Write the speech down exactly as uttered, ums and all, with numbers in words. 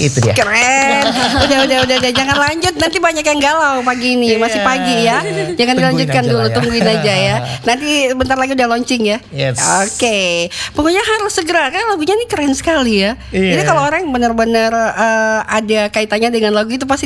Itu dia. Keren. Udah, udah, udah, udah. Jangan lanjut. Nanti banyak yang galau pagi ini. Masih pagi ya. Jangan Tungguin dilanjutkan aja dulu. lah ya. Tungguin aja ya. Nanti bentar lagi udah launching ya. Yes. Oke. Pokoknya harus segera. Kan lagunya ini keren sekali ya. Iya. Jadi kalau orang benar-benar uh, ada kaitannya dengan lagu itu pasti